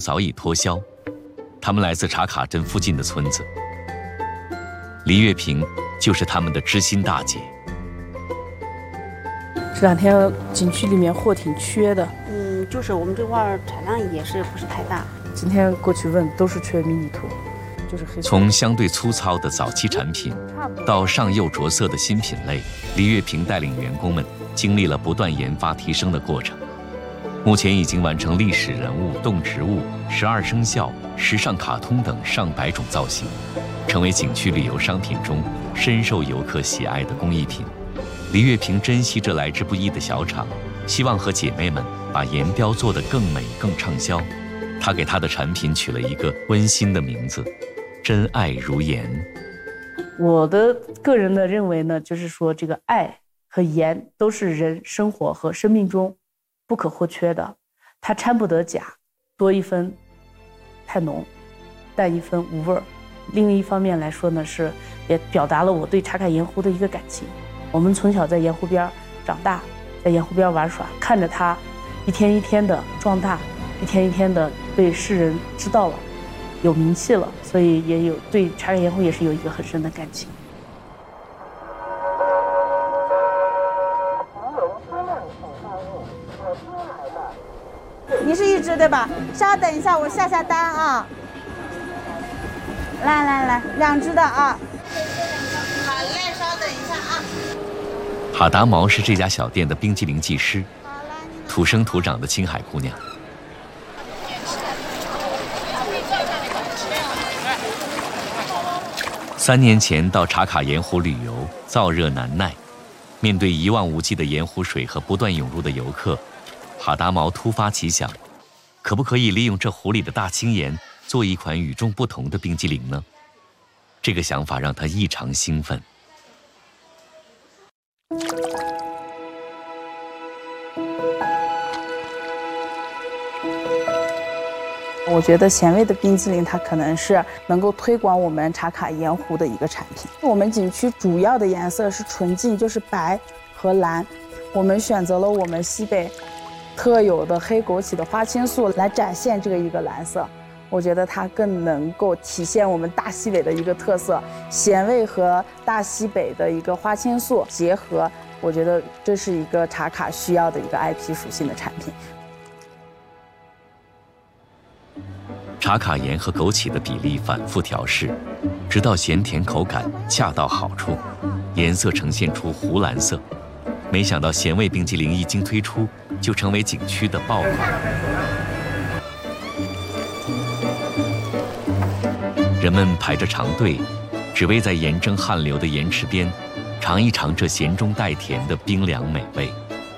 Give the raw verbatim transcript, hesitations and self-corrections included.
早已脱销。他们来自茶卡镇附近的村子，李月平就是他们的知心大姐。 这两天景区里面货挺缺的， 嗯，就是我们这块产量也是不是太大。 今天过去问，都是缺迷你兔，就是黑。 从相对粗糙的早期产品，到上釉着色的新品类，李月平带领员工们经历了不断研发提升的过程。目前已经完成历史人物、动植物、十二生肖、时尚卡通等上百种造型，成为景区旅游商品中深受游客喜爱的工艺品。李月平珍惜这来之不易的小厂，希望和姐妹们把颜标做得更美、更畅销。她给她的产品取了一个温馨的名字——真爱如颜。 我的个人的认为呢，就是说这个爱和颜都是人生活和生命中不可或缺的，它掺不得假，多一分太浓，淡一分无味儿。另一方面来说呢，是也表达了我对茶卡盐湖的一个感情。我们从小在盐湖边长大，在盐湖边玩耍，看着它一天一天的壮大，一天一天的被世人知道了，有名气了，所以也有对茶卡盐湖也是有一个很深的感情。 你是一只对吧？稍等一下，我下下单啊。来来来，两只的啊。好嘞，稍等一下啊。 哈达毛是这家小店的冰激凌技师，土生土长的青海姑娘。三年前到茶卡盐湖旅游，燥热难耐，面对一望无际的盐湖水和不断涌入的游客，哈达毛突发奇想，可不可以利用这湖里的大青盐做一款与众不同的冰激凌呢？这个想法让他异常兴奋。 我觉得咸味的冰淇淋它可能是能够推广我们茶卡盐湖的一个产品。我们景区主要的颜色是纯净，就是白和蓝。我们选择了我们西北特有的黑枸杞的花青素来展现这个一个蓝色，我觉得它更能够体现我们大西北的一个特色，咸味和大西北的一个花青素结合，我觉得这是一个茶卡需要的一个 I P 属性的产品。 茶卡盐和枸杞的比例反复调试，直到咸甜口感恰到好处，颜色呈现出湖蓝色。没想到咸味冰激凌一经推出，就成为景区的爆款。人们排着长队，只为在盐蒸汗流的盐池边尝一尝这咸中带甜的冰凉美味。